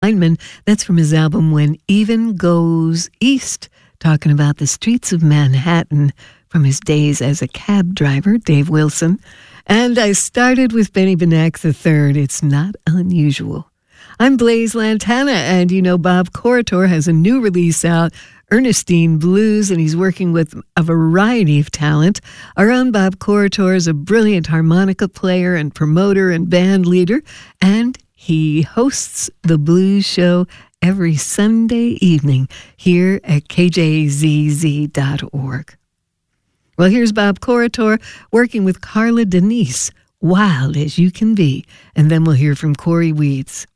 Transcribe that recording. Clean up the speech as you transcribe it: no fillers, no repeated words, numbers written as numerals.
Heineman. That's from his album When Even Goes East, talking about the streets of Manhattan from his days as a cab driver, Dave Wilson. And I started with Benny Benack III. It's not unusual. I'm Blaise Lantana, and you know Bob Corritore has a new release out, Ernestine Blues, and he's working with a variety of talent. Our own Bob Corritore is a brilliant harmonica player and promoter and band leader, and he hosts the Blues Show every Sunday evening here at kjzz.org. Well, here's Bob Corritore working with Carla Denise, Wild as You Can Be, and then we'll hear from Corey Weeds.